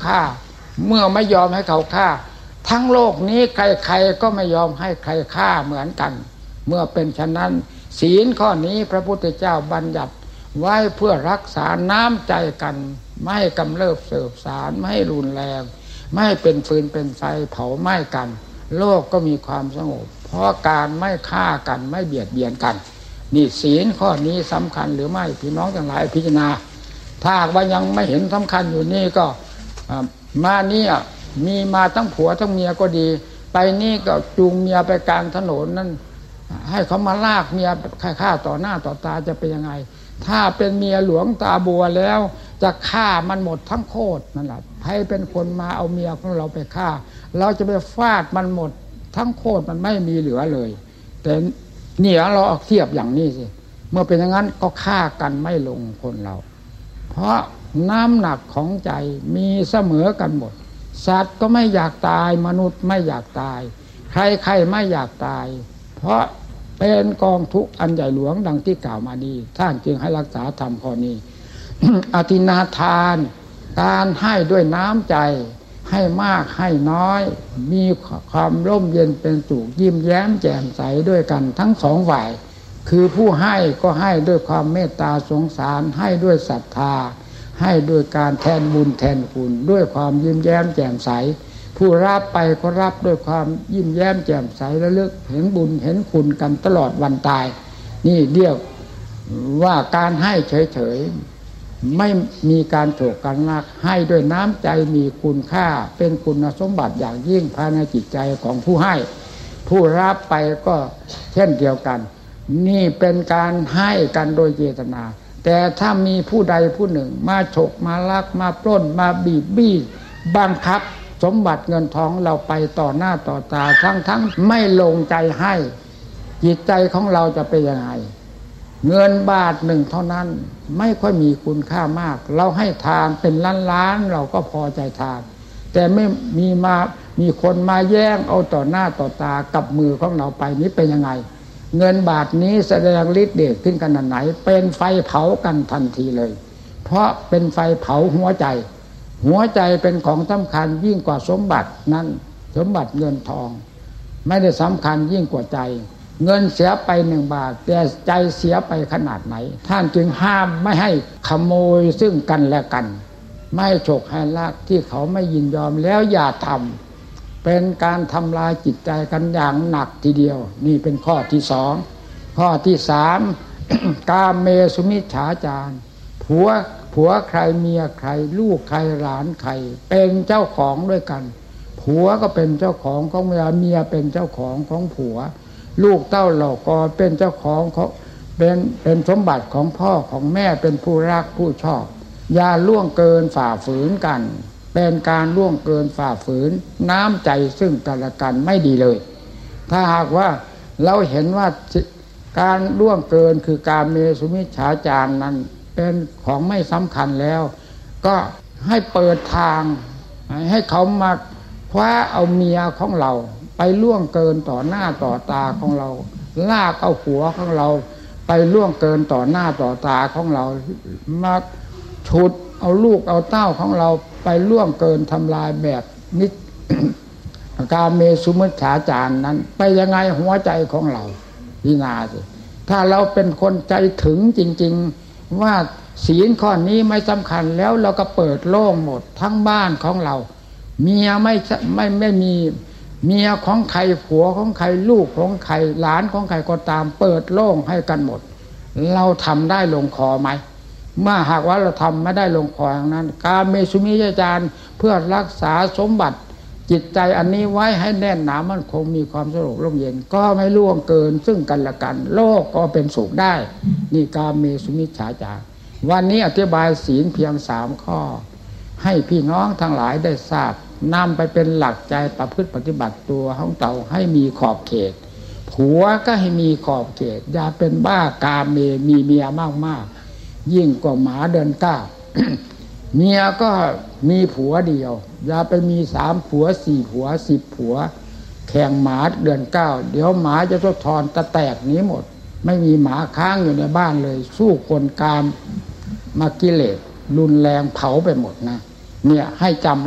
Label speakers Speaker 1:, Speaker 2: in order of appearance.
Speaker 1: ฆ่าเมื่อไม่ยอมให้เขาฆ่าทั้งโลกนี้ใครๆก็ไม่ยอมให้ใครฆ่าเหมือนกันเมื่อเป็นฉะนั้นศีลข้อนี้พระพุทธเจ้าบัญญัติไว้เพื่อรักษาน้ำใจกันไม่ให้กำเริบเสบสารไม่ให้รุนแรงไม่ให้เป็นฟืนเป็นไฟเผาไหม้กันโลกก็มีความสงบเพราะการไม่ฆ่ากันไม่เบียดเบียนกันนี่ศีลข้อนี้สำคัญหรือไม่พี่น้องทั้งหลายพิจารณาถ้าว่ายังไม่เห็นสำคัญอยู่นี่ก็มาเนี่ยมีมาทั้งผัวทั้งเมียก็ดีไปนี่ก็จูงเมียไปกลางถนนนั่นให้เขามาลากเมียฆ่าต่อหน้าต่อตาจะเป็นยังไงถ้าเป็นเมียหลวงตาบัวแล้วจะฆ่ามันหมดทั้งโคตรนั่นแหละใครเป็นคนมาเอาเมียของเราไปฆ่าเราจะไปฟาดมันหมดทั้งโคตรมันไม่มีเหลือเลยแต่เนี่ยเราเอาเทียบอย่างนี้สิเมื่อเป็นอย่างนั้นก็ฆ่ากันไม่ลงคนเราเพราะน้ำหนักของใจมีเสมอกันหมดสัตว์ก็ไม่อยากตายมนุษย์ไม่อยากตายใครๆไม่อยากตายเพราะเป็นกองทุกข์อันใหญ่หลวงดังที่กล่าวมานี้ท่านจึงให้รักษาธรรมข้อนี้ อธินาทานการให้ด้วยน้ำใจให้มากให้น้อยมีความร่มเย็นเป็นสุขยิ้มแย้มแจ่มใสด้วยกันทั้งสองฝ่ายคือผู้ให้ก็ให้ด้วยความเมตตาสงสารให้ด้วยศรัทธาให้ด้วยการแทนบุญแทนคุณด้วยความยิ้มแย้มแจ่มใสผู้รับไปก็รับด้วยความยิ้มแย้มแจ่มใสและลึกเห็นบุญเห็นคุณกันตลอดวันตายนี่เรียกว่าการให้เฉยๆไม่มีการโถกกันลักให้ด้วยน้ำใจมีคุณค่าเป็นคุณสมบัติอย่างยิ่งภายในจิตใจของผู้ให้ผู้รับไปก็เช่นเดียวกันนี่เป็นการให้กันโดยเจตนาแต่ถ้ามีผู้ใดผู้หนึ่งมาฉกมาลักมาปล้นมาบีบบี้บังคับสมบัติเงินทองเราไปต่อหน้าต่อตาทั้งไม่ลงใจให้จิตใจของเราจะเป็นยังไงเงินบาทหนึ่งเท่านั้นไม่ค่อยมีคุณค่ามากเราให้ทานเป็นล้านๆเราก็พอใจทานแต่ไม่มีคนมาแย่งเอาต่อหน้าต่อตากับมือของเราไปนี้เป็นยังไงเงินบาทนี้แสดงฤทธิ์เดชขึ้นขนาดไหนเป็นไฟเผากันทันทีเลยเพราะเป็นไฟเผาหัวใจเป็นของสำคัญยิ่งกว่าสมบัตินั้นสมบัติเงินทองไม่ได้สำคัญยิ่งกว่าใจเงินเสียไป1 บาทแต่ใจเสียไปขนาดไหนท่านจึงห้ามไม่ให้ขโมยซึ่งกันและกันไม่ให้ฉกให้ลักที่เขาไม่ยินยอมแล้วอย่าทำเป็นการทำลายจิตใจกันอย่างหนักทีเดียวนี่เป็นข้อที่2ข้อที่3 กามเมสุมิจฉาจารผัวใครเมียใครลูกใครหลานใครเป็นเจ้าของด้วยกันผัวก็เป็นเจ้าของของเมียเป็นเจ้าของของผัวลูกเต้าเหล่ากอเป็นเจ้าของเป็นสมบัติของพ่อของแม่เป็นผู้รักผู้ชอบอย่าล่วงเกินฝ่าฝืนกันเป็นการล่วงเกินฝ่าฝืนน้ำใจซึ่งกันและกันไม่ดีเลยถ้าหากว่าเราเห็นว่าการล่วงเกินคือการเมสุมิจฉาจารนั้นเป็นของไม่สำคัญแล้วก็ให้เปิดทางให้เขามาคว้าเอาเมียของเราไปล่วงเกินต่อหน้าต่อตาของเราลากเอาผัวของเราไปล่วงเกินต่อหน้าต่อตาของเรามาฉุดเอาลูกเอาเต้าของเราไปล่วงเกินทำลายแบบนิจ การเมสุมิจฉาจารนั้นไปยังไงหัวใจของเราพิจารณาสิถ้าเราเป็นคนใจถึงจริงๆว่าศีลข้อนี้ไม่สำคัญแล้วเราก็เปิดโล่งหมดทั้งบ้านของเราเมียไม่มีเมียของใครผัวของใครลูกของใครหลานของใครก็ตามเปิดโล่งให้กันหมดเราทำได้ลงคอไหมเมื่อหากว่าเราทำไม่ได้ลงคออย่างนั้นการเมสุมิจฉาจารเพื่อรักษาสมบัติจิตใจอันนี้ไว้ให้แน่นหนามั่นคงมีความสงบร่มเย็นก็ไม่ล่วงเกินซึ่งกันและกันโลกก็เป็นสุขได้นี่การเมสุมิจฉาจารวันนี้อธิบายศีลเพียง3 ข้อให้พี่น้องทั้งหลายได้ทราบนำไปเป็นหลักใจประพฤติปฏิบัติตัวของเราให้มีขอบเขตผัวก็ให้มีขอบเขตอย่าเป็นบ้ากามเมมีเมียมากๆยิ่งกว่าหมาเดินก้าว เมียก็มีผัวเดียวอย่าไปมี3 ผัว4 ผัว10 ผัวแข่งหมาเดือน9เดี๋ยวหมาจะทดทอนตะแตกหนีหมดไม่มีหมาค้างอยู่ในบ้านเลยสู้คนกามมากิเลสรุนแรงเผาไปหมดนะเนี่ยให้จำ